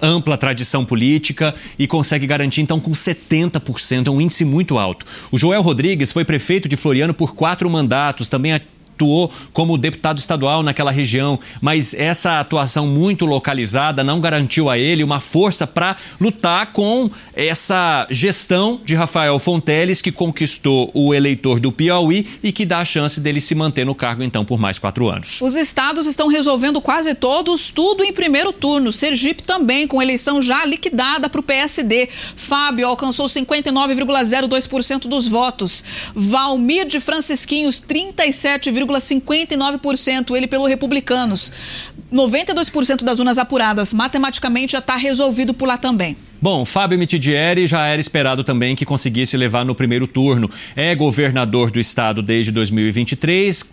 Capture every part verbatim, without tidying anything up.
ampla tradição política e consegue garantir, então, com setenta por cento, é um índice muito alto. O Joel Rodrigues foi prefeito de Floriano por quatro mandatos, também atuou como deputado estadual naquela região, mas essa atuação muito localizada não garantiu a ele uma força para lutar com essa gestão de Rafael Fonteles, que conquistou o eleitor do Piauí e que dá a chance dele se manter no cargo, então, por mais quatro anos. Os estados estão resolvendo quase todos, tudo em primeiro turno. Sergipe também, com eleição já liquidada para o P S D. Fábio alcançou cinquenta e nove vírgula zero dois por cento dos votos. Valmir de Francisquinhos, trinta e sete vírgula cinquenta e nove por cento, ele pelo Republicanos. noventa e dois por cento das urnas apuradas, matematicamente já está resolvido por lá também. Bom, Fábio Mitidieri já era esperado também que conseguisse levar no primeiro turno. É governador do estado desde dois mil e vinte e três,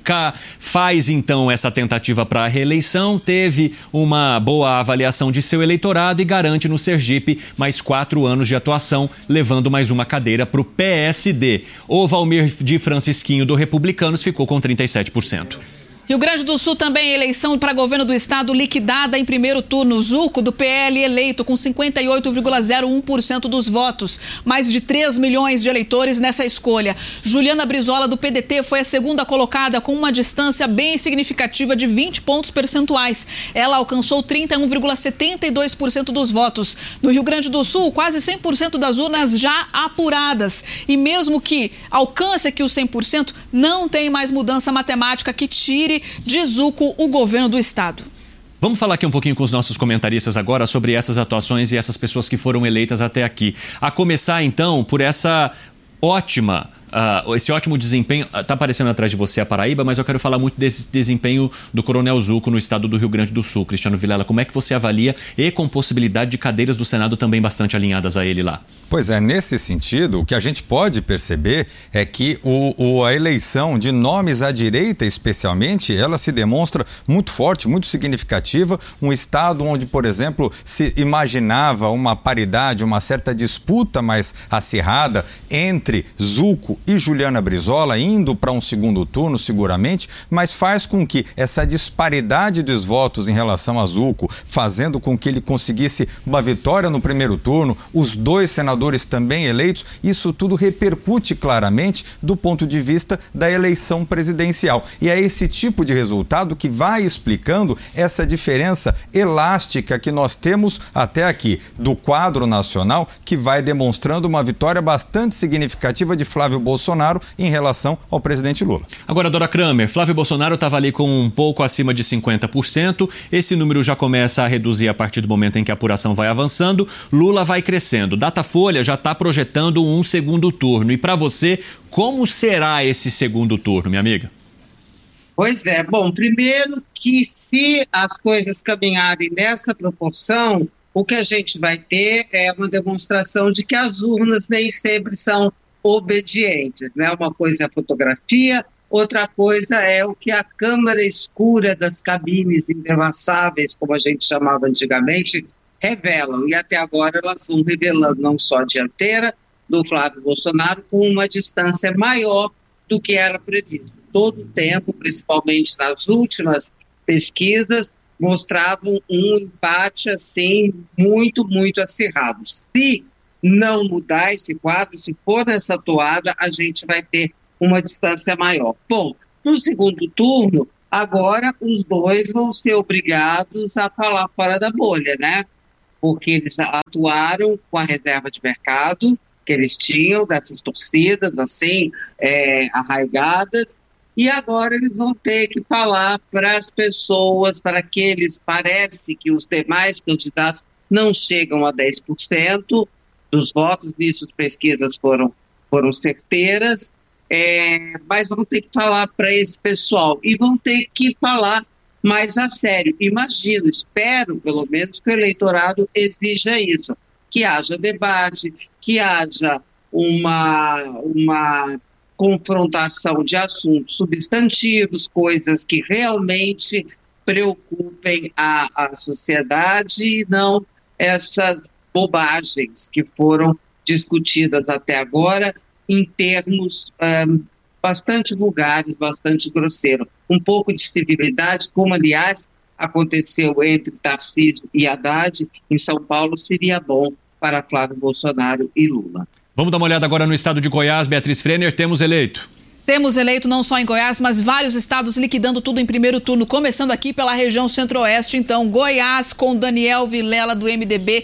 faz então essa tentativa para a reeleição, teve uma boa avaliação de seu eleitorado e garante no Sergipe mais quatro anos de atuação, levando mais uma cadeira para o P S D. O Valmir de Francisquinho do Republicanos ficou com trinta e sete por cento. Rio Grande do Sul também, eleição para governo do estado liquidada em primeiro turno. Zuco, do P L, eleito com cinquenta e oito vírgula zero um por cento dos votos. Mais de três milhões de eleitores nessa escolha. Juliana Brizola, do P D T, foi a segunda colocada com uma distância bem significativa de vinte pontos percentuais. Ela alcançou trinta e um vírgula setenta e dois por cento dos votos. No Rio Grande do Sul, quase cem por cento das urnas já apuradas. E mesmo que alcance aqui os cem por cento, não tem mais mudança matemática que tire de Zuco o governo do estado. Vamos falar aqui um pouquinho com os nossos comentaristas agora sobre essas atuações e essas pessoas que foram eleitas até aqui. A começar, então, por essa ótima... Uh, esse ótimo desempenho, está aparecendo atrás de você a Paraíba, mas eu quero falar muito desse desempenho do Coronel Zuco no estado do Rio Grande do Sul. Cristiano Vilela, como é que você avalia, e com possibilidade de cadeiras do Senado também bastante alinhadas a ele lá? Pois é, nesse sentido, o que a gente pode perceber é que o, o, a eleição de nomes à direita, especialmente, ela se demonstra muito forte, muito significativa. Um estado onde, por exemplo, se imaginava uma paridade, uma certa disputa mais acirrada entre Zuco e Juliana Brizola, indo para um segundo turno, seguramente, mas faz com que essa disparidade dos votos em relação a Zuco, fazendo com que ele conseguisse uma vitória no primeiro turno, os dois senadores também eleitos, isso tudo repercute claramente do ponto de vista da eleição presidencial. E é esse tipo de resultado que vai explicando essa diferença elástica que nós temos até aqui, do quadro nacional, que vai demonstrando uma vitória bastante significativa de Flávio Bolsonaro em relação ao presidente Lula. Agora, Dora Kramer, Flávio Bolsonaro estava ali com um pouco acima de cinquenta por cento, esse número já começa a reduzir a partir do momento em que a apuração vai avançando, Lula vai crescendo. Datafolha já está projetando um segundo turno. E para você, como será esse segundo turno, minha amiga? Pois é, bom, primeiro que se as coisas caminharem nessa proporção, o que a gente vai ter é uma demonstração de que as urnas nem sempre são obedientes, né? Uma coisa é a fotografia, outra coisa é o que a câmara escura das cabines indevassáveis, como a gente chamava antigamente, revelam. E até agora elas vão revelando não só a dianteira do Flávio Bolsonaro, com uma distância maior do que era previsto. Todo o tempo, principalmente nas últimas pesquisas, mostravam um empate assim muito, muito acirrado. Se não mudar esse quadro, se for nessa toada, a gente vai ter uma distância maior. Bom, no segundo turno, agora os dois vão ser obrigados a falar fora da bolha, né? Porque eles atuaram com a reserva de mercado que eles tinham, dessas torcidas assim, é, arraigadas, e agora eles vão ter que falar para as pessoas, para aqueles, parece que os demais candidatos não chegam a dez por cento dos votos, nisso as pesquisas foram, foram certeiras, é, mas vão ter que falar para esse pessoal e vão ter que falar mais a sério. Imagino, espero pelo menos que o eleitorado exija isso, que haja debate, que haja uma, uma confrontação de assuntos substantivos, coisas que realmente preocupem a, a sociedade e não essas bobagens que foram discutidas até agora em termos um, bastante vulgares, bastante grosseiro. Um pouco de civilidade, como aliás aconteceu entre Tarcísio e Haddad, em São Paulo seria bom para Flávio Bolsonaro e Lula. Vamos dar uma olhada agora no estado de Goiás. Beatriz Frenner, temos eleito. Temos eleito não só em Goiás, mas vários estados liquidando tudo em primeiro turno, começando aqui pela região centro-oeste. Então, Goiás com Daniel Vilela, do M D B,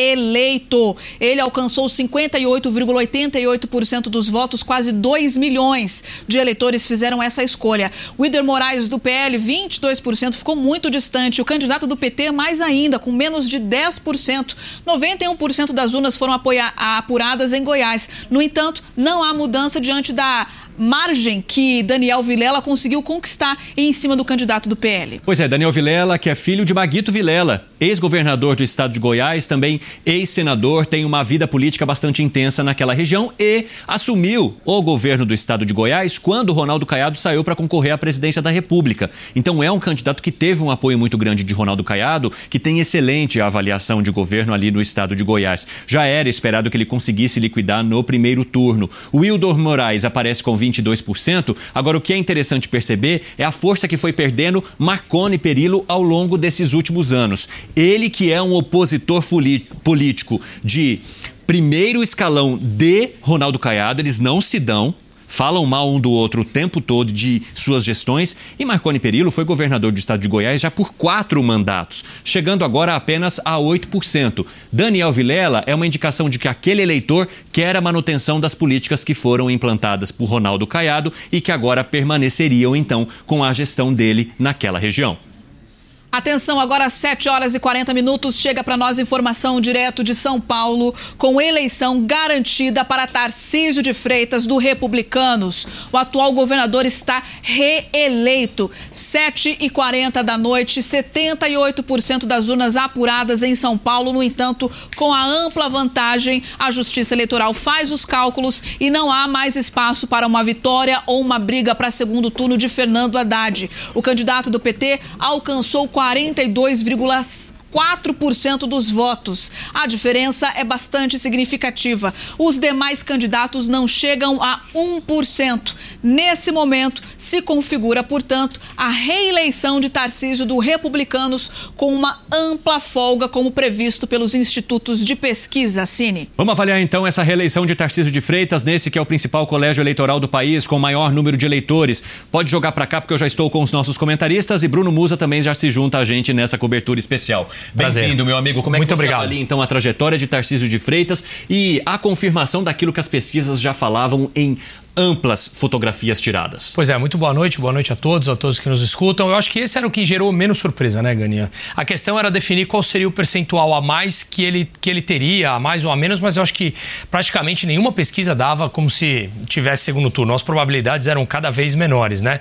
eleito. Ele alcançou cinquenta e oito vírgula oitenta e oito por cento dos votos, quase dois milhões de eleitores fizeram essa escolha. Wilder Moraes, do P L, vinte e dois por cento, ficou muito distante. O candidato do P T, mais ainda, com menos de dez por cento. noventa e um por cento das urnas foram apoia- apuradas em Goiás. No entanto, não há mudança diante da margem que Daniel Vilela conseguiu conquistar em cima do candidato do P L. Pois é, Daniel Vilela, que é filho de Maguito Vilela, ex-governador do estado de Goiás, também ex-senador, tem uma vida política bastante intensa naquela região e assumiu o governo do estado de Goiás quando Ronaldo Caiado saiu para concorrer à presidência da República. Então é um candidato que teve um apoio muito grande de Ronaldo Caiado, que tem excelente avaliação de governo ali no estado de Goiás. Já era esperado que ele conseguisse liquidar no primeiro turno. O Wilder Moraes aparece com vinte e dois por cento. Agora, o que é interessante perceber é a força que foi perdendo Marconi Perillo ao longo desses últimos anos. Ele, que é um opositor político de primeiro escalão de Ronaldo Caiado, eles não se dão, falam mal um do outro o tempo todo de suas gestões, e Marconi Perillo foi governador do estado de Goiás já por quatro mandatos, chegando agora apenas a oito por cento. Daniel Vilela é uma indicação de que aquele eleitor quer a manutenção das políticas que foram implantadas por Ronaldo Caiado e que agora permaneceriam, então, com a gestão dele naquela região. Atenção, agora às sete horas e quarenta minutos, chega para nós informação direto de São Paulo, com eleição garantida para Tarcísio de Freitas, do Republicanos. O atual governador está reeleito. sete e quarenta da noite, setenta e oito por cento das urnas apuradas em São Paulo. No entanto, com a ampla vantagem, a Justiça Eleitoral faz os cálculos e não há mais espaço para uma vitória ou uma briga para segundo turno de Fernando Haddad. O candidato do P T alcançou quarenta e dois vírgula quatro por cento dos votos. A diferença é bastante significativa. Os demais candidatos não chegam a um por cento. Nesse momento, se configura, portanto, a reeleição de Tarcísio do Republicanos com uma ampla folga, como previsto pelos institutos de pesquisa. Cine. Vamos avaliar, então, essa reeleição de Tarcísio de Freitas, nesse que é o principal colégio eleitoral do país, com o maior número de eleitores. Pode jogar para cá, porque eu já estou com os nossos comentaristas e Bruno Musa também já se junta a gente nessa cobertura especial. Bem-vindo, meu amigo. Como é Muito que você obrigado. avalia, então, a trajetória de Tarcísio de Freitas e a confirmação daquilo que as pesquisas já falavam em amplas fotografias tiradas? Pois é, muito boa noite, boa noite a todos, a todos que nos escutam. Eu acho que esse era o que gerou menos surpresa, né, Ganinha? A questão era definir qual seria o percentual a mais que ele, que ele teria, a mais ou a menos, mas eu acho que praticamente nenhuma pesquisa dava como se tivesse segundo turno. As probabilidades eram cada vez menores, né?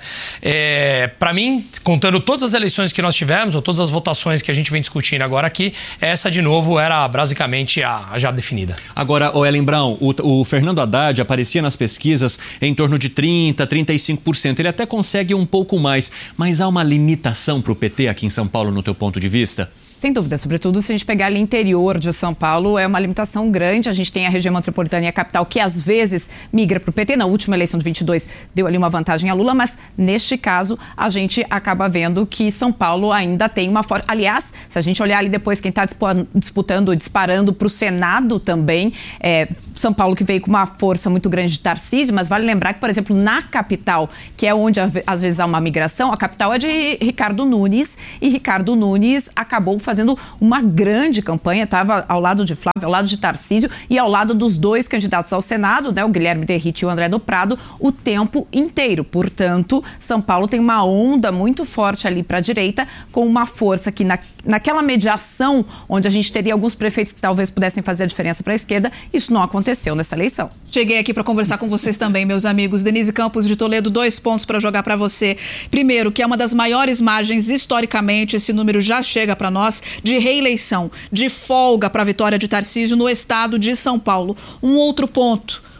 É, para mim, contando todas as eleições que nós tivemos, ou todas as votações que a gente vem discutindo agora aqui, essa, de novo, era basicamente a, a já definida. Agora, o Ellen Brown, o, o Fernando Haddad aparecia nas pesquisas em torno de trinta, trinta e cinco por cento. Ele até consegue um pouco mais, mas há uma limitação para o P T aqui em São Paulo, no teu ponto de vista? Sem dúvida, sobretudo se a gente pegar ali interior de São Paulo, é uma limitação grande. A gente tem a região metropolitana e a capital que às vezes migra para o P T. Na última eleição de vinte e dois deu ali uma vantagem a Lula, mas neste caso a gente acaba vendo que São Paulo ainda tem uma força. Aliás, se a gente olhar ali depois quem está disputando, disparando para o Senado também, é São Paulo, que veio com uma força muito grande de Tarcísio, mas vale lembrar que, por exemplo, na capital, que é onde às vezes há uma migração, a capital é de Ricardo Nunes, e Ricardo Nunes acabou fazendo uma grande campanha, estava ao lado de Flávio, ao lado de Tarcísio e ao lado dos dois candidatos ao Senado, né, o Guilherme Derrite e o André do Prado, o tempo inteiro. Portanto, São Paulo tem uma onda muito forte ali para a direita, com uma força que na, naquela mediação, onde a gente teria alguns prefeitos que talvez pudessem fazer a diferença para a esquerda, isso não aconteceu nessa eleição. Cheguei aqui para conversar com vocês também, meus amigos. Denise Campos de Toledo, dois pontos para jogar para você. Primeiro, que é uma das maiores margens historicamente, esse número já chega para nós, de reeleição, de folga para a vitória de Tarcísio no estado de São Paulo. Um outro ponto.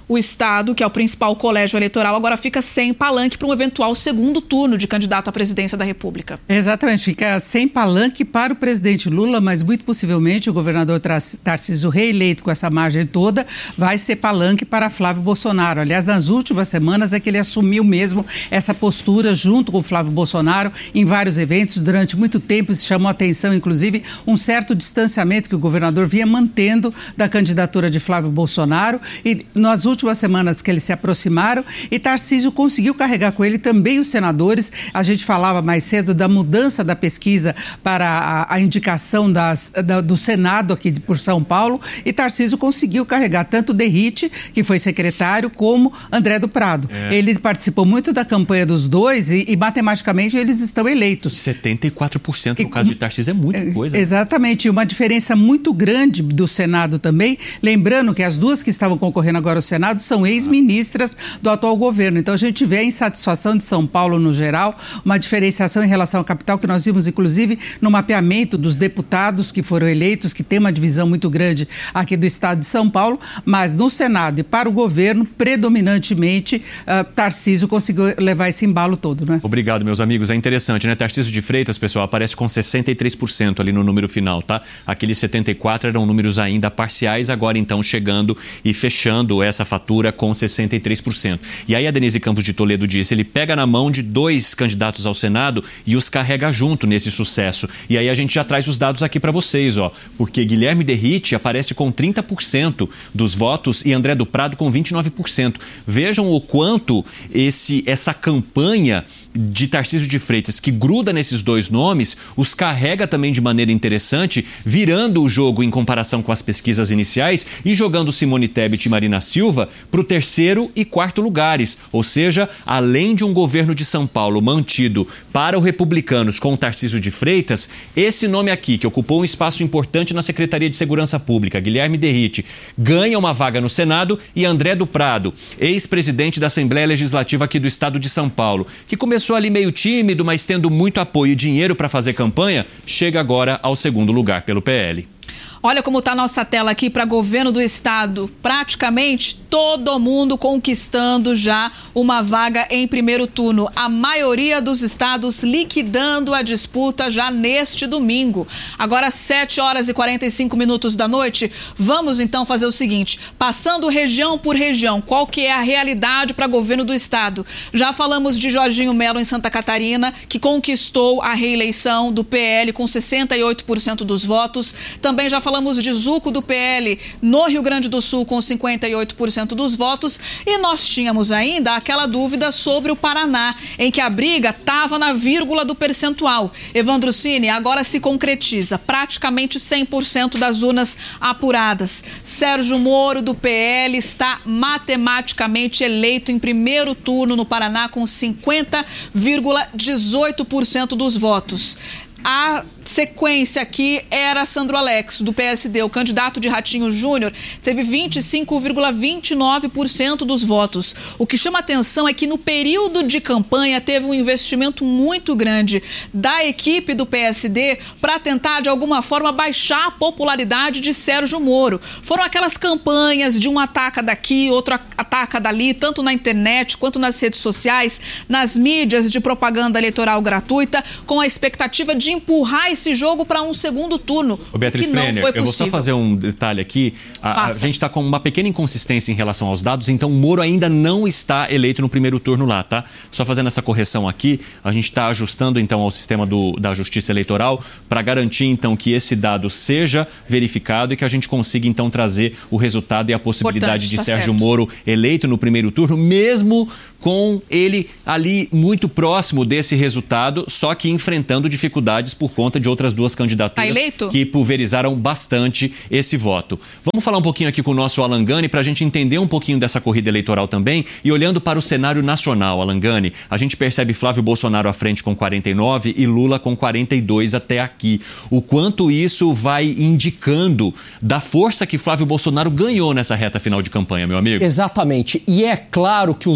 o Estado, que é o principal colégio eleitoral, agora fica sem palanque para um eventual segundo turno de candidato à presidência da República. Exatamente, fica sem palanque para o presidente Lula, mas muito possivelmente o governador Tarcísio, reeleito com essa margem toda, vai ser palanque para Flávio Bolsonaro. Aliás, nas últimas semanas é que ele assumiu mesmo essa postura junto com o Flávio Bolsonaro em vários eventos. Durante muito tempo se chamou a atenção, inclusive, um certo distanciamento que o governador vinha mantendo da candidatura de Flávio Bolsonaro, e nas últimas últimas semanas que eles se aproximaram, e Tarcísio conseguiu carregar com ele também os senadores. A gente falava mais cedo da mudança da pesquisa para a, a indicação das, da, do Senado aqui por São Paulo, e Tarcísio conseguiu carregar tanto Derrite, que foi secretário, como André do Prado. É. Ele participou muito da campanha dos dois e, e matematicamente eles estão eleitos. setenta e quatro por cento no e, caso de Tarcísio é muita coisa. Exatamente, uma diferença muito grande do Senado também, lembrando que as duas que estavam concorrendo agora ao Senado são ex-ministras do atual governo. Então a gente vê a insatisfação de São Paulo no geral, uma diferenciação em relação à capital que nós vimos inclusive no mapeamento dos deputados que foram eleitos, que tem uma divisão muito grande aqui do estado de São Paulo, mas no Senado e para o governo, predominantemente, uh, Tarcísio conseguiu levar esse embalo todo, né? Obrigado, meus amigos. É interessante, né? Tarcísio de Freitas, pessoal, aparece com sessenta e três por cento ali no número final, tá? Aqueles setenta e quatro eram números ainda parciais, agora então chegando e fechando essa fatura com sessenta e três por cento. E aí a Denise Campos de Toledo disse, ele pega na mão de dois candidatos ao Senado e os carrega junto nesse sucesso. E aí a gente já traz os dados aqui para vocês, ó, porque Guilherme Derrite aparece com trinta por cento dos votos e André do Prado com vinte e nove por cento. Vejam o quanto esse, essa campanha de Tarcísio de Freitas, que gruda nesses dois nomes, os carrega também de maneira interessante, virando o jogo em comparação com as pesquisas iniciais e jogando Simone Tebet e Marina Silva para o terceiro e quarto lugares. Ou seja, além de um governo de São Paulo mantido para os republicanos com o Tarcísio de Freitas, esse nome aqui, que ocupou um espaço importante na Secretaria de Segurança Pública, Guilherme Derrite, ganha uma vaga no Senado, e André do Prado, ex-presidente da Assembleia Legislativa aqui do estado de São Paulo, que começou ali meio tímido, mas tendo muito apoio e dinheiro para fazer campanha, chega agora ao segundo lugar pelo P L. Olha como está a nossa tela aqui para governo do estado. Praticamente todo mundo conquistando já uma vaga em primeiro turno. A maioria dos estados liquidando a disputa já neste domingo. Agora, sete horas e quarenta e cinco minutos da noite, vamos então fazer o seguinte, passando região por região, qual que é a realidade para governo do estado? Já falamos de Jorginho Melo em Santa Catarina, que conquistou a reeleição do P L com sessenta e oito por cento dos votos. Também já falamos de Zuco do P L no Rio Grande do Sul com cinquenta e oito por cento dos votos, e nós tínhamos ainda aquela dúvida sobre o Paraná, em que a briga estava na vírgula do percentual. Evandro Cini, agora se concretiza, praticamente cem por cento das urnas apuradas. Sérgio Moro do P L está matematicamente eleito em primeiro turno no Paraná com cinquenta vírgula dezoito por cento dos votos. A sequência aqui era Sandro Alex, do P S D. O candidato de Ratinho Júnior teve vinte e cinco vírgula vinte e nove por cento dos votos. O que chama atenção é que no período de campanha teve um investimento muito grande da equipe do P S D para tentar, de alguma forma, baixar a popularidade de Sérgio Moro. Foram aquelas campanhas de um ataca daqui, outro ataca dali, tanto na internet quanto nas redes sociais, nas mídias de propaganda eleitoral gratuita, com a expectativa de empurrar esse jogo para um segundo turno. Ô, Beatriz Frenner, eu vou só fazer um detalhe aqui. A, a gente está com uma pequena inconsistência em relação aos dados, então Moro ainda não está eleito no primeiro turno lá, tá? Só fazendo essa correção aqui, a gente está ajustando então ao sistema do, da Justiça Eleitoral para garantir então que esse dado seja verificado e que a gente consiga então trazer o resultado e a possibilidade Importante, de tá Sérgio certo. Moro eleito no primeiro turno, mesmo com ele ali muito próximo desse resultado, só que enfrentando dificuldades por conta de outras duas candidaturas tá que pulverizaram bastante esse voto. Vamos falar um pouquinho aqui com o nosso Alan Gani para a gente entender um pouquinho dessa corrida eleitoral também, e olhando para o cenário nacional, Alan Gani, a gente percebe Flávio Bolsonaro à frente com quarenta e nove e Lula com quarenta e dois até aqui. O quanto isso vai indicando da força que Flávio Bolsonaro ganhou nessa reta final de campanha, meu amigo? Exatamente. E é claro que os últimos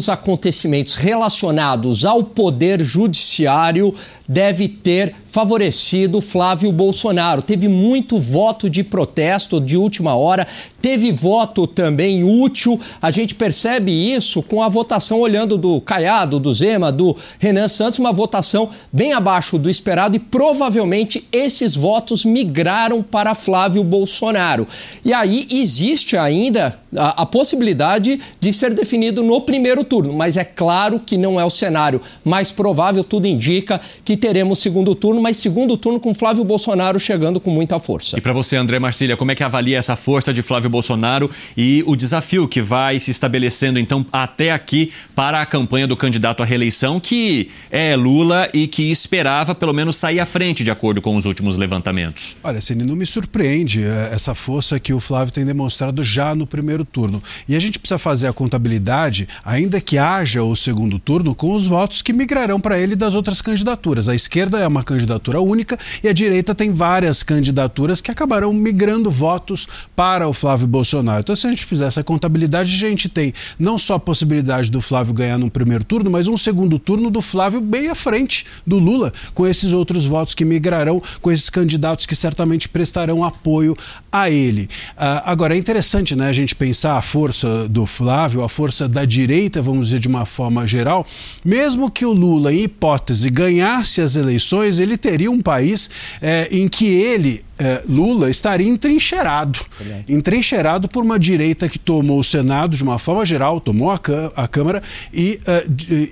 os acontecimentos relacionados ao poder judiciário deve ter favorecido Flávio Bolsonaro. Teve muito voto de protesto de última hora, teve voto também útil. A gente percebe isso com a votação, olhando do Caiado, do Zema, do Renan Santos, uma votação bem abaixo do esperado, e provavelmente esses votos migraram para Flávio Bolsonaro. E aí existe ainda a, a possibilidade de ser definido no primeiro turno, mas é claro que não é o cenário mais provável. Tudo indica que teremos segundo turno, mas segundo turno com Flávio Bolsonaro chegando com muita força. E para você, André Marcília, como é que avalia essa força de Flávio Bolsonaro e o desafio que vai se estabelecendo, então, até aqui para a campanha do candidato à reeleição, que é Lula e que esperava, pelo menos, sair à frente, de acordo com os últimos levantamentos? Olha, Ceni, não me surpreende essa força que o Flávio tem demonstrado já no primeiro turno. E a gente precisa fazer a contabilidade, ainda que haja o segundo turno, com os votos que migrarão para ele das outras candidaturas. A esquerda é uma candidatura única e a direita tem várias candidaturas que acabarão migrando votos para o Flávio Bolsonaro. Então, se a gente fizer essa contabilidade, a gente tem não só a possibilidade do Flávio ganhar no primeiro turno, mas um segundo turno do Flávio bem à frente do Lula, com esses outros votos que migrarão, com esses candidatos que certamente prestarão apoio a ele. Uh, agora, é interessante, né, a gente pensar a força do Flávio, a força da direita, vamos dizer de uma forma geral. Mesmo que o Lula, em hipótese, ganhasse as eleições, ele teria um país eh, em que ele, eh, Lula, estaria entrincheirado. É. Entrincheirado por uma direita que tomou o Senado de uma forma geral, tomou a, a Câmara e, uh,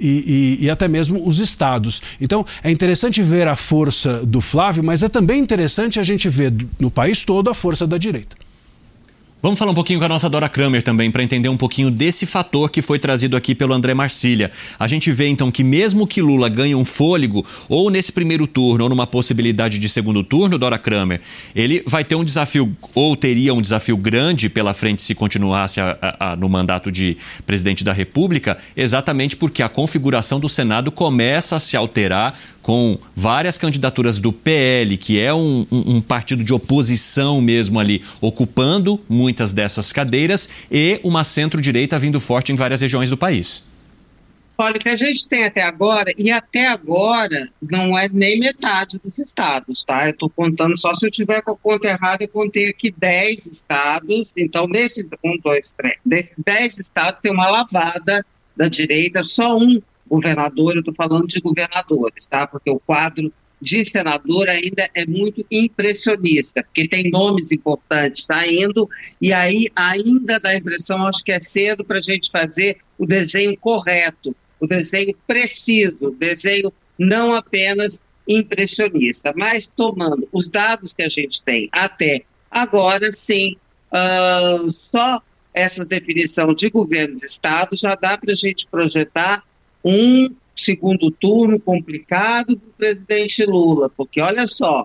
e, e, e até mesmo os estados. Então, é interessante ver a força do Flávio, mas é também interessante a gente ver no país todo a força da direita. Vamos falar um pouquinho com a nossa Dora Kramer também, para entender um pouquinho desse fator que foi trazido aqui pelo André Marcília. A gente vê, então, que mesmo que Lula ganhe um fôlego, ou nesse primeiro turno, ou numa possibilidade de segundo turno, Dora Kramer, ele vai ter um desafio, ou teria um desafio grande pela frente se continuasse a, a, a, no mandato de presidente da República, exatamente porque a configuração do Senado começa a se alterar, com várias candidaturas do P L, que é um, um, um partido de oposição mesmo ali, ocupando muitas dessas cadeiras, e uma centro-direita vindo forte em várias regiões do país. Olha, o que a gente tem até agora, e até agora não é nem metade dos estados, tá? Eu estou contando só se eu tiver com a conta errada, eu contei aqui dez estados, então desses um, dois, três, desses dez estados tem uma lavada da direita, só um governador, eu estou falando de governadores, tá? Porque o quadro de senador ainda é muito impressionista, porque tem nomes importantes saindo, e aí ainda dá a impressão, acho que é cedo para a gente fazer o desenho correto, o desenho preciso, o desenho não apenas impressionista, mas tomando os dados que a gente tem até agora, sim, uh, só essa definição de governo de estado já dá para a gente projetar um segundo turno complicado para o presidente Lula, porque olha só,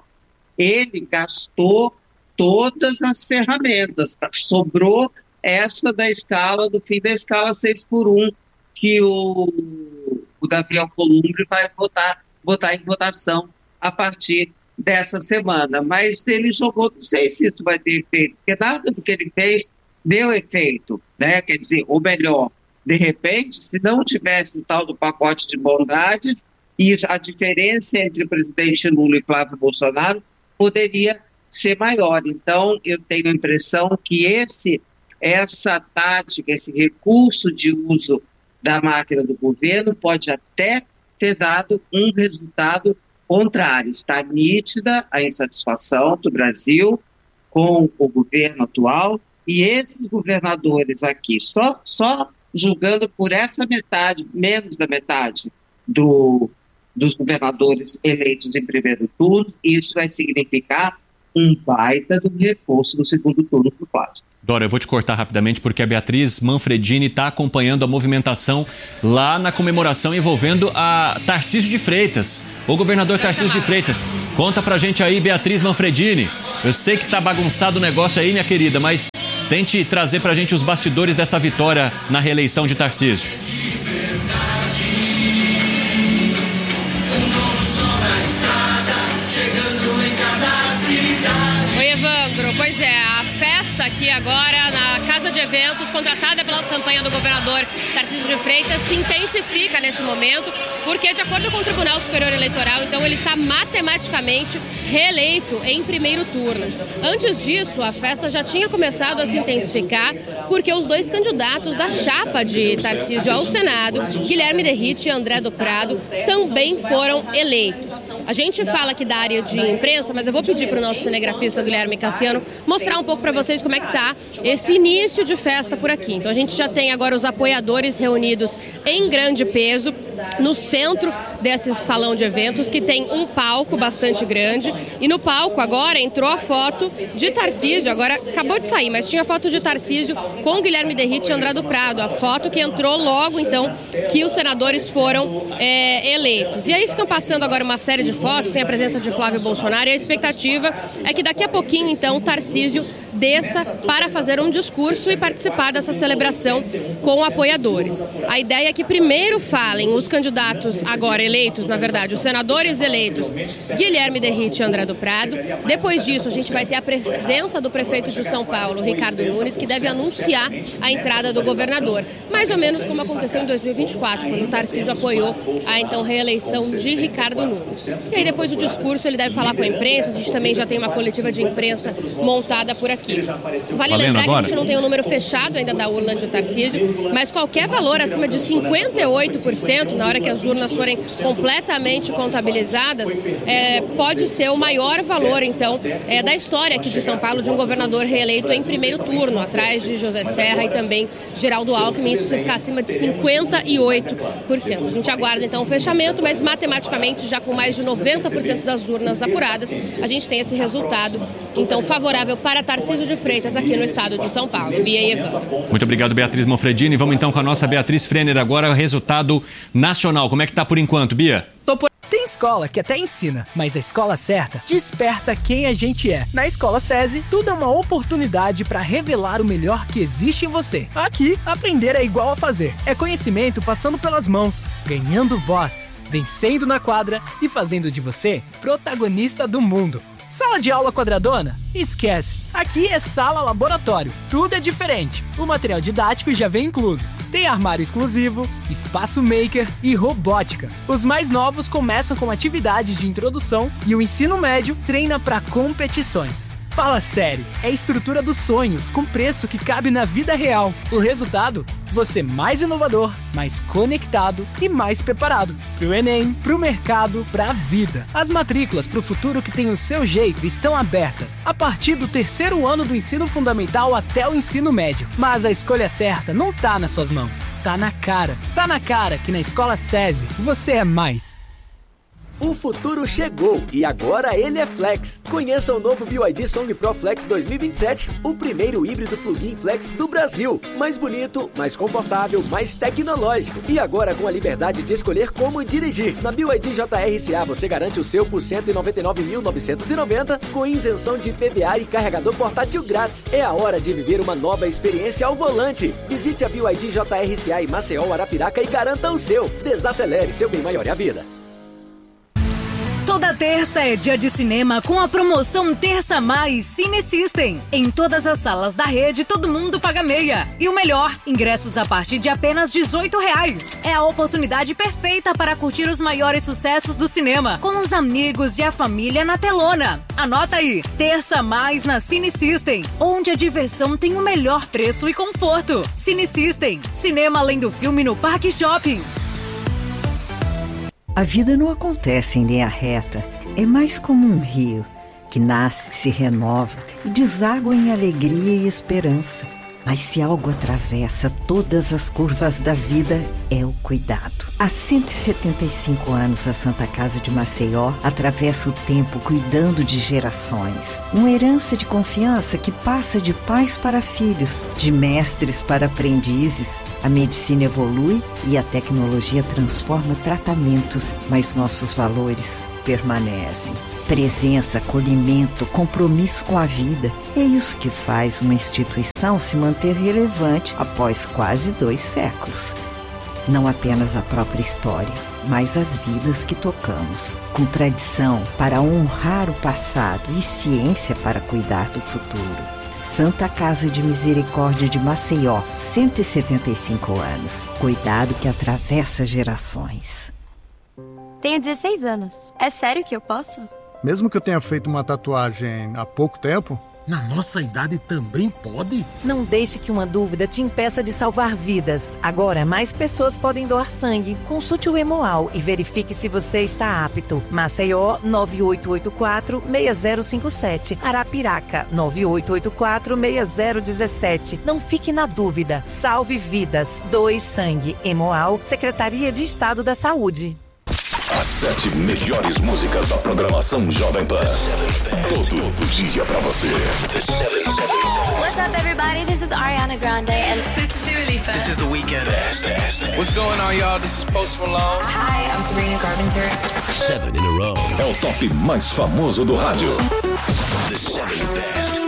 ele gastou todas as ferramentas, tá? Sobrou essa da escala, do fim da escala seis por um, que o, o Davi Alcolumbre vai votar, votar em votação a partir dessa semana, mas ele jogou, não sei se isso vai ter efeito, porque nada do que ele fez deu efeito, né? Quer dizer, ou melhor, de repente, se não tivesse o tal do pacote de bondades, e a diferença entre o presidente Lula e Flávio Bolsonaro poderia ser maior. Então, eu tenho a impressão que esse, essa tática, esse recurso de uso da máquina do governo pode até ter dado um resultado contrário. Está nítida a insatisfação do Brasil com o governo atual, e esses governadores aqui, só, só julgando por essa metade, menos da metade do, dos governadores eleitos em primeiro turno, isso vai significar um baita do reforço no segundo turno do Flávio. Dora, eu vou te cortar rapidamente porque a Beatriz Manfredini está acompanhando a movimentação lá na comemoração envolvendo a Tarcísio de Freitas, o governador Tarcísio de Freitas. Conta pra gente aí, Beatriz Manfredini. Eu sei que tá bagunçado o negócio aí, minha querida, mas tente trazer pra gente os bastidores dessa vitória na reeleição de Tarcísio. Oi, Evandro. Pois é, a festa aqui agora na Casa de de eventos contratada pela campanha do governador Tarcísio de Freitas se intensifica nesse momento, porque, de acordo com o Tribunal Superior Eleitoral, então ele está matematicamente reeleito em primeiro turno. Antes disso, a festa já tinha começado a se intensificar, porque os dois candidatos da chapa de Tarcísio ao Senado, Guilherme Derrite e André do Prado, também foram eleitos. A gente fala aqui da área de imprensa, mas eu vou pedir para o nosso cinegrafista Guilherme Cassiano mostrar um pouco para vocês como é que está esse início de festa por aqui. Então a gente já tem agora os apoiadores reunidos em grande peso no centro desse salão de eventos, que tem um palco bastante grande, e no palco agora entrou a foto de Tarcísio, agora acabou de sair, mas tinha a foto de Tarcísio com Guilherme Derrite e André do Prado, a foto que entrou logo então que os senadores foram é, eleitos. E aí ficam passando agora uma série de fotos, tem a presença de Flávio Bolsonaro, e a expectativa é que daqui a pouquinho então Tarcísio desça para fazer um discurso e participar dessa celebração com apoiadores. A ideia é que primeiro falem os candidatos agora eleitos, na verdade, os senadores eleitos, Guilherme Derrite e André do Prado. Depois disso, a gente vai ter a presença do prefeito de São Paulo, Ricardo Nunes, que deve anunciar a entrada do governador. Mais ou menos como aconteceu em dois mil e vinte e quatro, quando o Tarcísio apoiou a então reeleição de Ricardo Nunes. E aí depois do discurso ele deve falar com a imprensa, a gente também já tem uma coletiva de imprensa montada por aqui. Vale Valendo lembrar agora. que a gente não tem o um número fechado ainda da urna de Tarcísio, mas qualquer valor acima de cinquenta e oito por cento, na hora que as urnas forem completamente contabilizadas, é, pode ser o maior valor, então, é, da história aqui de São Paulo, de um governador reeleito em primeiro turno, atrás de José Serra e também Geraldo Alckmin, isso se ficar acima de cinquenta e oito por cento. A gente aguarda, então, o fechamento, mas matematicamente, já com mais de noventa por cento das urnas apuradas, a gente tem esse resultado, então, favorável para Tarcísio de Freitas aqui no estado de São Paulo. Bia e Evandro. Muito obrigado, Beatriz Manfredini. Vamos então com a nossa Beatriz Frenner agora, o resultado nacional. Como é que tá por enquanto, Bia? Tem escola que até ensina, mas a escola certa desperta quem a gente é. Na Escola SESI, tudo é uma oportunidade para revelar o melhor que existe em você. Aqui, aprender é igual a fazer. É conhecimento passando pelas mãos, ganhando voz, vencendo na quadra e fazendo de você protagonista do mundo. Sala de aula quadradona? Esquece. Aqui é sala laboratório. Tudo é diferente. O material didático já vem incluso. Tem armário exclusivo, espaço maker e robótica. Os mais novos começam com atividades de introdução e o ensino médio treina para competições. Fala sério, é a estrutura dos sonhos com preço que cabe na vida real. O resultado? Você mais inovador, mais conectado e mais preparado. Pro Enem, pro mercado, pra vida. As matrículas pro futuro que tem o seu jeito estão abertas. A partir do terceiro ano do ensino fundamental até o ensino médio. Mas a escolha certa não tá nas suas mãos. Tá na cara. Tá na cara que na Escola SESI você é mais. O futuro chegou e agora ele é Flex. Conheça o novo B Y D Song Pro Flex dois mil e vinte e sete, o primeiro híbrido plug-in Flex do Brasil. Mais bonito, mais confortável, mais tecnológico. E agora com a liberdade de escolher como dirigir. Na B Y D J R C A você garante o seu por cento e noventa e nove mil novecentos e noventa reais com isenção de I P V A e carregador portátil grátis. É a hora de viver uma nova experiência ao volante. Visite a B Y D J R C A em Maceió, Arapiraca e garanta o seu. Desacelere, seu bem maior é a vida. Toda terça é dia de cinema com a promoção Terça Mais Cine System. Em todas as salas da rede, todo mundo paga meia. E o melhor, ingressos a partir de apenas dezoito reais. É a oportunidade perfeita para curtir os maiores sucessos do cinema, com os amigos e a família na telona. Anota aí, Terça Mais na Cine System, onde a diversão tem o melhor preço e conforto. Cine System, cinema além do filme no Parque Shopping. A vida não acontece em linha reta, é mais como um rio, que nasce, se renova e deságua em alegria e esperança. Mas se algo atravessa todas as curvas da vida, é o cuidado. Há cento e setenta e cinco anos, a Santa Casa de Maceió atravessa o tempo cuidando de gerações. Uma herança de confiança que passa de pais para filhos, de mestres para aprendizes. A medicina evolui e a tecnologia transforma tratamentos, mas nossos valores permanecem. Presença, acolhimento, compromisso com a vida. É isso que faz uma instituição se manter relevante após quase dois séculos. Não apenas a própria história, mas as vidas que tocamos. Com tradição para honrar o passado e ciência para cuidar do futuro. Santa Casa de Misericórdia de Maceió, cento e setenta e cinco anos. Cuidado que atravessa gerações. Tenho dezesseis anos. É sério que eu posso? Mesmo que eu tenha feito uma tatuagem há pouco tempo? Na nossa idade também pode? Não deixe que uma dúvida te impeça de salvar vidas. Agora, mais pessoas podem doar sangue. Consulte o Hemoal e verifique se você está apto. Maceió, nove oito oito quatro, seis zero cinco sete. Arapiraca, nove oito oito quatro, seis zero um sete. Não fique na dúvida. Salve vidas. Doe sangue. Hemoal, Secretaria de Estado da Saúde. As sete melhores músicas da programação Jovem Pan. Todo dia pra você. What's up, everybody? This is Ariana Grande and this is Dua Lipa. This is The Weeknd. What's going on, y'all? This is Post Malone. Hi, I'm Sabrina Carpenter. Seven in a row. É o top mais famoso do rádio. The Seven Best.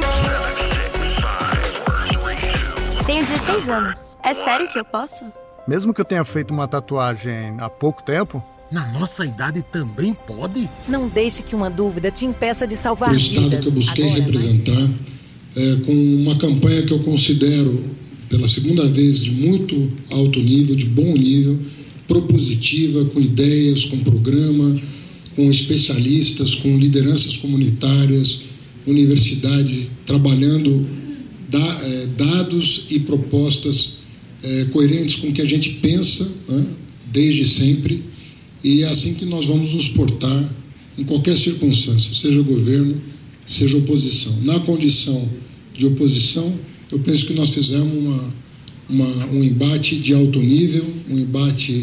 Tenho dezesseis anos. É sério que eu posso? Mesmo que eu tenha feito uma tatuagem há pouco tempo? Na nossa idade também pode? Não deixe que uma dúvida te impeça de salvar o vidas. Estado que eu busquei Agora, representar é, com uma campanha que eu considero, pela segunda vez, de muito alto nível, de bom nível, propositiva, com ideias, com programa, com especialistas, com lideranças comunitárias, universidade, trabalhando da, é, dados e propostas é, coerentes com o que a gente pensa, né, desde sempre. E é assim que nós vamos nos portar em qualquer circunstância, seja governo, seja oposição. Na condição de oposição, eu penso que nós fizemos uma, uma, um embate de alto nível, um embate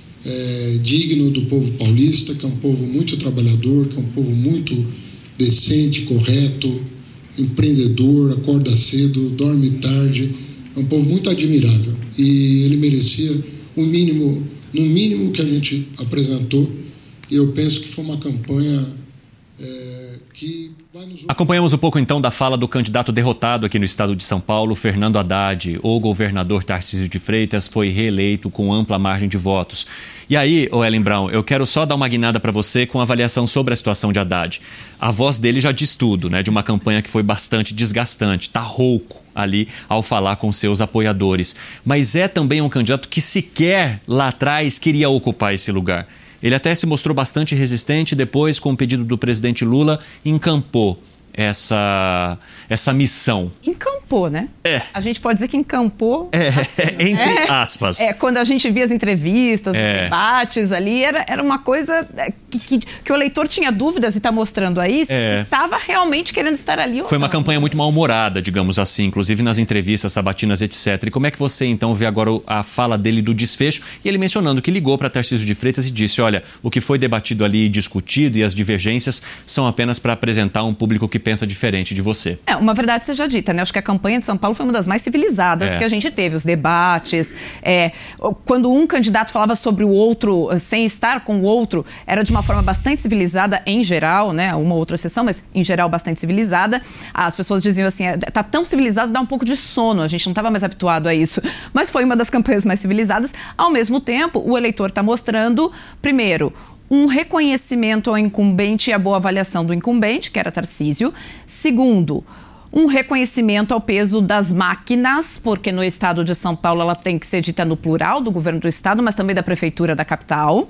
é, digno do povo paulista, que é um povo muito trabalhador, que é um povo muito decente, correto, empreendedor, acorda cedo, dorme tarde, é um povo muito admirável. E ele merecia o mínimo... no mínimo que a gente apresentou, e eu penso que foi uma campanha é, que vai nos... Acompanhamos um pouco então da fala do candidato derrotado aqui no estado de São Paulo, Fernando Haddad. O governador Tarcísio de Freitas foi reeleito com ampla margem de votos. E aí, ô Ellen Brown, eu quero só dar uma guinada para você com avaliação sobre a situação de Haddad. A voz dele já diz tudo, né? De uma campanha que foi bastante desgastante, tá rouco ali ao falar com seus apoiadores. Mas é também um candidato que sequer lá atrás queria ocupar esse lugar. Ele até se mostrou bastante resistente, depois, com o pedido do presidente Lula, encampou essa, essa missão. Encampou, né? É. A gente pode dizer que encampou. É, assim, entre é, aspas. É, quando a gente via as entrevistas, é. os debates ali, era, era uma coisa que, que, que o eleitor tinha dúvidas e está mostrando aí é. se estava realmente querendo estar ali ou Foi uma não. campanha muito mal-humorada, digamos assim, inclusive nas entrevistas sabatinas, etcétera. E como é que você, então, vê agora a fala dele do desfecho? E ele mencionando que ligou para Tarcísio de Freitas e disse, olha, o que foi debatido ali e discutido e as divergências são apenas para apresentar um público que pensa diferente de você. É, uma verdade seja dita, né? Acho que a campanha de São Paulo foi uma das mais civilizadas é. que a gente teve. Os debates, é, quando um candidato falava sobre o outro sem estar com o outro, era de uma forma bastante civilizada em geral, né? Uma outra exceção, mas em geral bastante civilizada. As pessoas diziam assim, tá tão civilizado, dá um pouco de sono, a gente não estava mais habituado a isso. Mas foi uma das campanhas mais civilizadas. Ao mesmo tempo, o eleitor está mostrando, primeiro, um reconhecimento ao incumbente e a boa avaliação do incumbente, que era Tarcísio. Segundo, um reconhecimento ao peso das máquinas, porque no estado de São Paulo ela tem que ser dita no plural, do governo do estado, mas também da prefeitura da capital.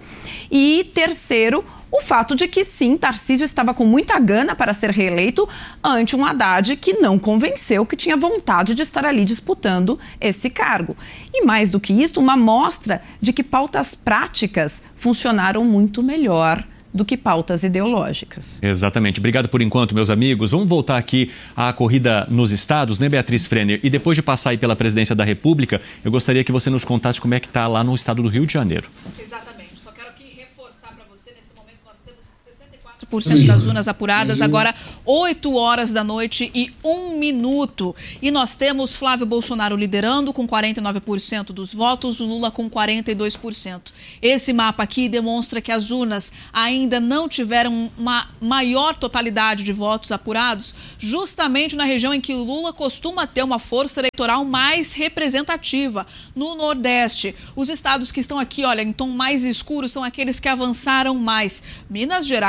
E terceiro, o fato de que sim, Tarcísio estava com muita gana para ser reeleito ante um Haddad que não convenceu, que tinha vontade de estar ali disputando esse cargo. E mais do que isso, uma mostra de que pautas práticas funcionaram muito melhor do que pautas ideológicas. Exatamente. Obrigado por enquanto, meus amigos. Vamos voltar aqui à corrida nos estados, né, Beatriz Frenner? E depois de passar aí pela presidência da República, eu gostaria que você nos contasse como é que está lá no estado do Rio de Janeiro. Exatamente. Só quero aqui reforçar para você, nesse momento nós temos sessenta e quatro por cento das urnas apuradas, agora oito horas da noite e um minuto. E nós temos Flávio Bolsonaro liderando com quarenta e nove por cento dos votos, o Lula com quarenta e dois por cento. Esse mapa aqui demonstra que as urnas ainda não tiveram uma maior totalidade de votos apurados, justamente na região em que o Lula costuma ter uma força eleitoral mais representativa, no Nordeste. Os estados que estão aqui, olha, em tom mais escuro, são aqueles que avançaram mais. Minas Gerais, inclusive,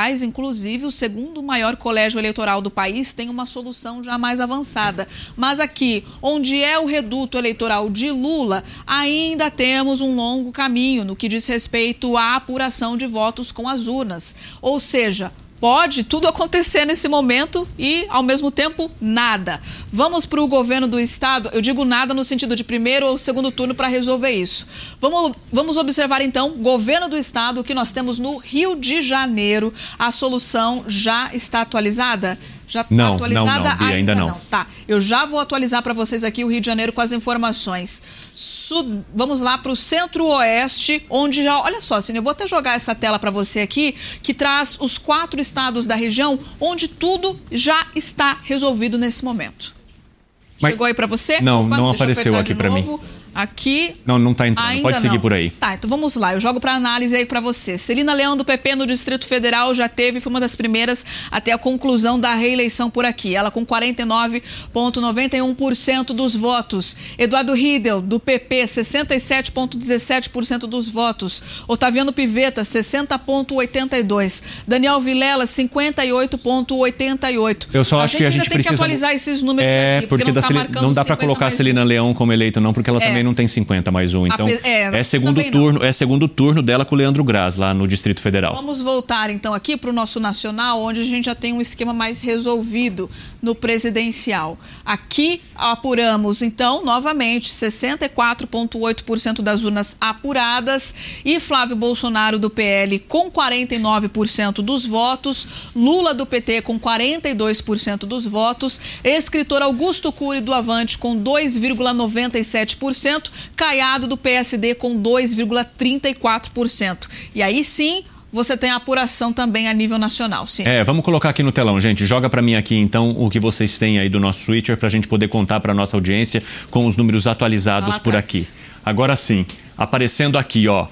inclusive, o segundo maior colégio eleitoral do país tem uma solução já mais avançada. Mas aqui, onde é o reduto eleitoral de Lula, ainda temos um longo caminho no que diz respeito à apuração de votos com as urnas. Ou seja, pode tudo acontecer nesse momento e, ao mesmo tempo, nada. Vamos para o governo do estado. Eu digo nada no sentido de primeiro ou segundo turno para resolver isso. Vamos, vamos observar, então, governo do estado, que nós temos no Rio de Janeiro. A solução já está atualizada? Já está não, atualizada? Não, não, Bia, ainda, ainda não. não. Tá, eu já vou atualizar para vocês aqui o Rio de Janeiro com as informações. Sud... Vamos lá para o Centro-Oeste, onde já... Olha só, Cine, eu vou até jogar essa tela para você aqui, que traz os quatro estados da região, onde tudo já está resolvido nesse momento. Mas... Chegou aí para você? Não, Opa, não apareceu aqui para mim. Aqui... Não, não está entrando. Pode seguir não. por aí. Tá, então vamos lá. Eu jogo para análise aí para você. Celina Leão, do P P no Distrito Federal, já teve, foi uma das primeiras até a conclusão da reeleição por aqui. Ela com quarenta e nove vírgula noventa e um por cento dos votos. Eduardo Riedel, do P P, sessenta e sete vírgula dezessete por cento dos votos. Otaviano Pivetta, sessenta vírgula oitenta e dois por cento. Daniel Vilela, cinquenta e oito vírgula oitenta e oito por cento. Eu só acho que a gente precisa... tem que atualizar esses números é, aqui, porque, porque não está marcando não dá para colocar a Celina um. Leão como eleita, não, porque ela É. também não tem cinquenta mais um. Então, é, é, segundo turno, é segundo turno dela com o Leandro Graz, lá no Distrito Federal. Vamos voltar, então, aqui para o nosso nacional, onde a gente já tem um esquema mais resolvido no presidencial. Aqui apuramos, então, novamente, sessenta e quatro vírgula oito por cento das urnas apuradas e Flávio Bolsonaro, do P L, com quarenta e nove por cento dos votos, Lula, do P T, com quarenta e dois por cento dos votos, escritor Augusto Cury, do Avante, com dois vírgula noventa e sete por cento, Caiado, do P S D, com dois vírgula trinta e quatro por cento. E aí sim, você tem a apuração também a nível nacional. Sim. É, vamos colocar aqui no telão, gente. Joga para mim aqui, então, o que vocês têm aí do nosso switcher para a gente poder contar para nossa audiência com os números atualizados por aqui. Agora sim, aparecendo aqui, ó.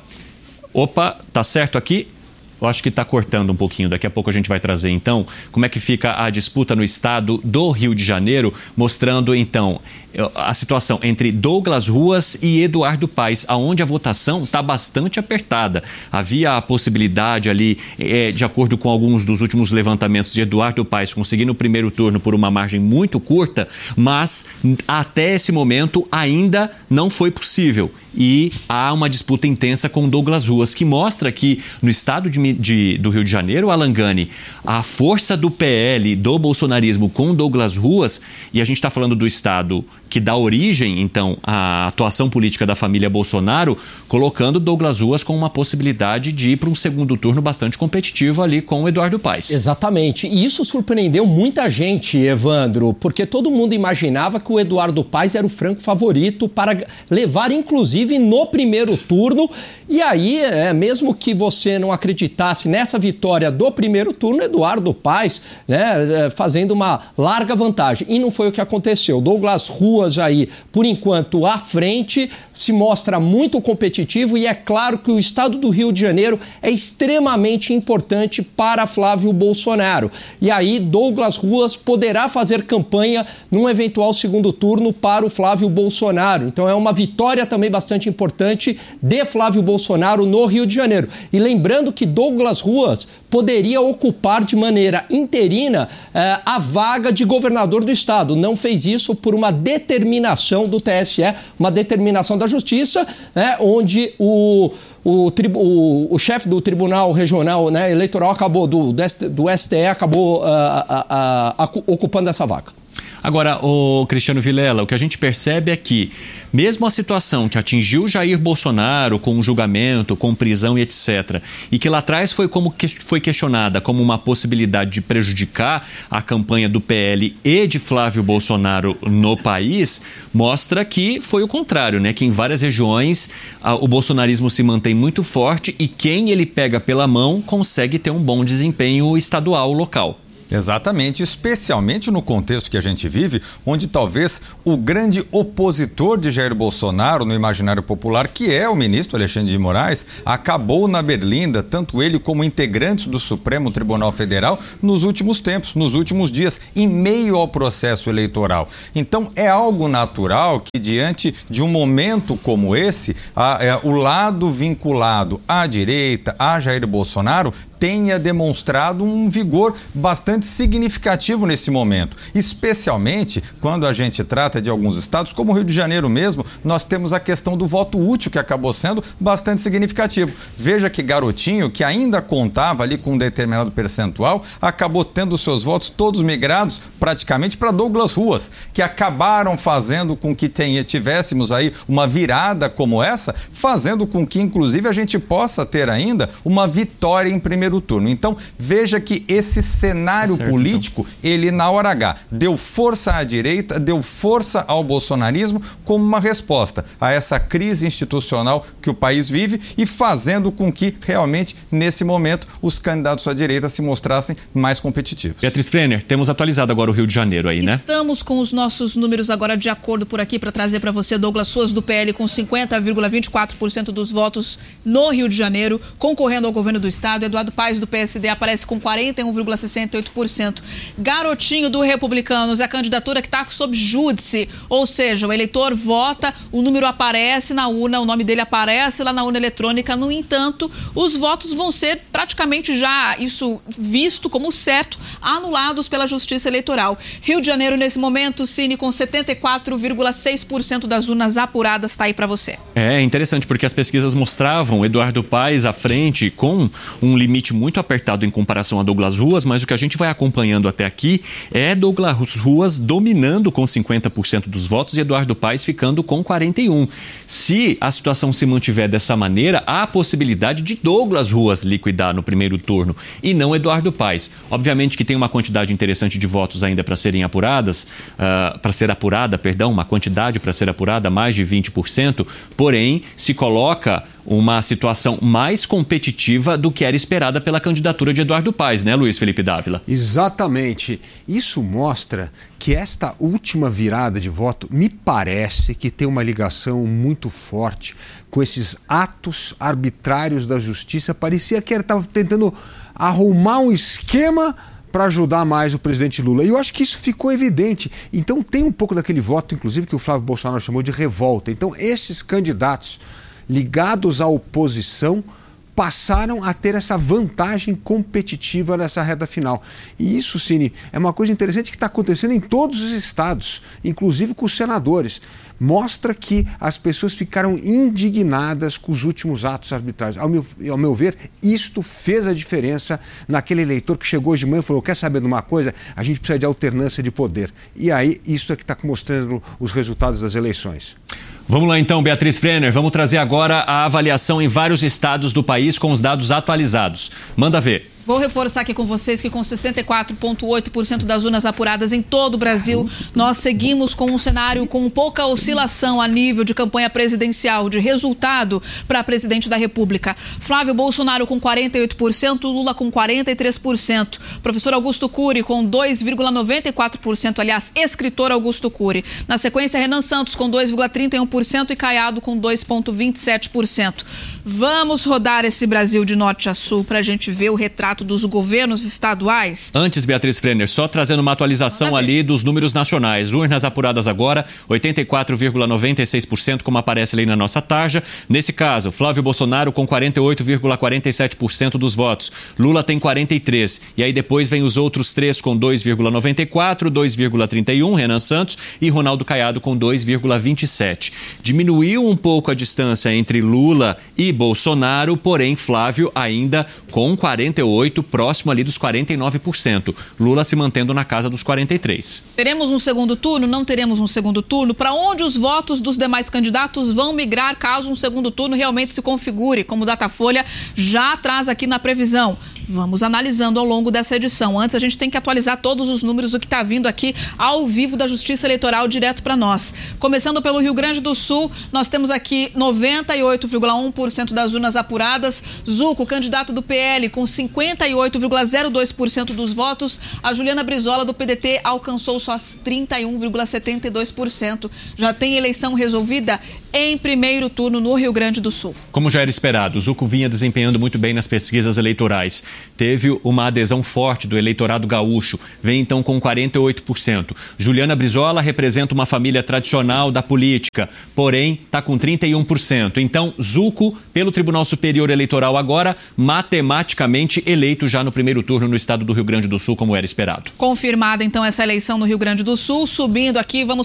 Opa, tá certo aqui? Eu acho que está cortando um pouquinho. Daqui a pouco a gente vai trazer, então, como é que fica a disputa no estado do Rio de Janeiro, mostrando, então, a situação entre Douglas Ruas e Eduardo Paes, aonde a votação está bastante apertada. Havia a possibilidade ali, é, de acordo com alguns dos últimos levantamentos, de Eduardo Paes conseguir no primeiro turno por uma margem muito curta, mas até esse momento ainda não foi possível. E há uma disputa intensa com Douglas Ruas, que mostra que no estado de, de, do Rio de Janeiro, Alan Gani, a força do P L, do bolsonarismo com Douglas Ruas, e a gente está falando do estado que dá origem, então, à atuação política da família Bolsonaro, colocando Douglas Ruas com uma possibilidade de ir para um segundo turno bastante competitivo ali com o Eduardo Paes. Exatamente. E isso surpreendeu muita gente, Evandro, porque todo mundo imaginava que o Eduardo Paes era o franco favorito para levar, inclusive, no primeiro turno. E aí, é, mesmo que você não acreditasse nessa vitória do primeiro turno, Eduardo Paes, né, fazendo uma larga vantagem. E não foi o que aconteceu. Douglas Ruas aí, por enquanto, à frente, se mostra muito competitivo e é claro que o estado do Rio de Janeiro é extremamente importante para Flávio Bolsonaro. E aí, Douglas Ruas poderá fazer campanha num eventual segundo turno para o Flávio Bolsonaro. Então é uma vitória também bastante importante de Flávio Bolsonaro no Rio de Janeiro. E lembrando que Douglas Ruas poderia ocupar de maneira interina eh, a vaga de governador do estado. Não fez isso por uma determinação do T S E, uma determinação da Justiça, né, onde o, o, o, o chefe do Tribunal Regional, né, Eleitoral acabou, do, do S T E, acabou uh, uh, uh, uh, ocupando essa vaga. Agora, o Cristiano Vilela, o que a gente percebe é que, mesmo a situação que atingiu Jair Bolsonaro com julgamento, com prisão e etcétera, e que lá atrás foi, como que, foi questionada como uma possibilidade de prejudicar a campanha do P L e de Flávio Bolsonaro no país, mostra que foi o contrário, né? Que em várias regiões a, o bolsonarismo se mantém muito forte e quem ele pega pela mão consegue ter um bom desempenho estadual local. Exatamente, especialmente no contexto que a gente vive, onde talvez o grande opositor de Jair Bolsonaro no imaginário popular, que é o ministro Alexandre de Moraes, acabou na berlinda, tanto ele como integrantes do Supremo Tribunal Federal, nos últimos tempos, nos últimos dias, em meio ao processo eleitoral. Então é algo natural que, diante de um momento como esse, a, a, o lado vinculado à direita, a Jair Bolsonaro, tenha demonstrado um vigor bastante significativo nesse momento, especialmente quando a gente trata de alguns estados, como o Rio de Janeiro mesmo, nós temos a questão do voto útil, que acabou sendo bastante significativo. Veja que Garotinho, que ainda contava ali com um determinado percentual, acabou tendo seus votos todos migrados praticamente para Douglas Ruas, que acabaram fazendo com que tenha, tivéssemos aí uma virada como essa, fazendo com que, inclusive, a gente possa ter ainda uma vitória em primeiro turno. Então, veja que esse cenário tá certo, político, então. ele na hora H deu força à direita, deu força ao bolsonarismo como uma resposta a essa crise institucional que o país vive e fazendo com que realmente, nesse momento, os candidatos à direita se mostrassem mais competitivos. Beatriz Frenner, temos atualizado agora o Rio de Janeiro aí, né? Estamos com os nossos números agora de acordo por aqui para trazer para você. Douglas Ruas do P L com cinquenta vírgula vinte e quatro por cento dos votos no Rio de Janeiro, concorrendo ao governo do estado. Eduardo Paes do P S D aparece com quarenta e um vírgula sessenta e oito por cento. Garotinho do Republicanos é a candidatura que está sob júdice, ou seja, o eleitor vota, o número aparece na urna, o nome dele aparece lá na urna eletrônica. No entanto, os votos vão ser praticamente já, isso visto como certo, anulados pela Justiça Eleitoral. Rio de Janeiro, nesse momento, Cine, com setenta e quatro vírgula seis por cento das urnas apuradas, está aí para você. É interessante porque as pesquisas mostravam Eduardo Paes à frente com um limite muito apertado em comparação a Douglas Ruas, mas o que a gente vai acompanhando até aqui é Douglas Ruas dominando com cinquenta por cento dos votos e Eduardo Paes ficando com quarenta e um por cento. Se a situação se mantiver dessa maneira, há a possibilidade de Douglas Ruas liquidar no primeiro turno e não Eduardo Paes. Obviamente que tem uma quantidade interessante de votos ainda para serem apuradas, uh, para ser apurada, perdão, uma quantidade para ser apurada, mais de vinte por cento, porém se coloca uma situação mais competitiva do que era esperada pela candidatura de Eduardo Paes, né, Luiz Felipe Dávila? Exatamente. Isso mostra que esta última virada de voto me parece que tem uma ligação muito forte com esses atos arbitrários da justiça. Parecia que ele estava tentando arrumar um esquema para ajudar mais o presidente Lula. E eu acho que isso ficou evidente. Então tem um pouco daquele voto, inclusive, que o Flávio Bolsonaro chamou de revolta. Então esses candidatos ligados à oposição passaram a ter essa vantagem competitiva nessa reta final. E isso, Cine, é uma coisa interessante que está acontecendo em todos os estados, inclusive com os senadores. Mostra que as pessoas ficaram indignadas com os últimos atos arbitrários. Ao meu, ao meu ver, isto fez a diferença naquele eleitor que chegou hoje de manhã e falou: quer saber de uma coisa? A gente precisa de alternância de poder. E aí, isso é que está mostrando os resultados das eleições. Vamos lá então, Beatriz Frenner, vamos trazer agora a avaliação em vários estados do país com os dados atualizados. Manda ver. Vou reforçar aqui com vocês que com sessenta e quatro vírgula oito por cento das urnas apuradas em todo o Brasil, nós seguimos com um cenário com pouca oscilação a nível de campanha presidencial, de resultado para presidente da República. Flávio Bolsonaro com quarenta e oito por cento, Lula com quarenta e três por cento. Professor Augusto Cury com dois vírgula noventa e quatro por cento, aliás, escritor Augusto Cury. Na sequência, Renan Santos com dois vírgula trinta e um por cento e Caiado com dois vírgula vinte e sete por cento. Vamos rodar esse Brasil de norte a sul para a gente ver o retrato dos governos estaduais. Antes, Beatriz Frenner, só trazendo uma atualização ali dos números nacionais. Urnas apuradas agora, oitenta e quatro vírgula noventa e seis por cento, como aparece ali na nossa tarja. Nesse caso, Flávio Bolsonaro com quarenta e oito vírgula quarenta e sete por cento dos votos. Lula tem quarenta e três. E aí depois vem os outros três com dois vírgula noventa e quatro, dois vírgula trinta e um, Renan Santos e Ronaldo Caiado com dois vírgula vinte e sete. Diminuiu um pouco a distância entre Lula e Bolsonaro, porém Flávio ainda com quarenta e oito, próximo ali dos quarenta e nove por cento. Lula se mantendo na casa dos quarenta e três. Teremos um segundo turno? Não teremos um segundo turno? Para onde os votos dos demais candidatos vão migrar caso um segundo turno realmente se configure, como o Datafolha já traz aqui na previsão? Vamos analisando ao longo dessa edição. Antes, a gente tem que atualizar todos os números do que está vindo aqui ao vivo da Justiça Eleitoral direto para nós. Começando pelo Rio Grande do Sul, nós temos aqui noventa e oito vírgula um por cento das urnas apuradas. Zuco, candidato do P L, com cinquenta e oito vírgula zero dois por cento dos votos. A Juliana Brizola, do P D T, alcançou só trinta e um vírgula setenta e dois por cento. Já tem eleição resolvida? em primeiro turno no Rio Grande do Sul. Como já era esperado, o Zucco vinha desempenhando muito bem nas pesquisas eleitorais. Teve uma adesão forte do eleitorado gaúcho, vem então com quarenta e oito por cento. Juliana Brizola representa uma família tradicional da política, porém está com trinta e um por cento. Então, Zucco, pelo Tribunal Superior Eleitoral agora, matematicamente eleito já no primeiro turno no estado do Rio Grande do Sul, como era esperado. Confirmada então essa eleição no Rio Grande do Sul, subindo aqui, vamos